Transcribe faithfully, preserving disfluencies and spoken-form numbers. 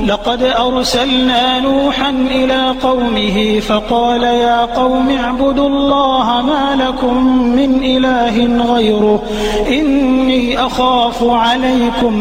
لقد أرسلنا نوحا إلى قومه فقال يا قوم اعبدوا الله ما لكم من إله غيره إني أخاف عليكم